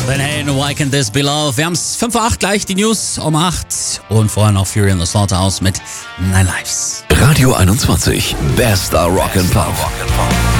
Van Halen, Why Can't This Be Love? Wir haben's 5:08 gleich, die News um 8 und vorher noch Fury in the Slaughterhouse mit Nine Lives. Radio 21, bester Rock'n'Pop.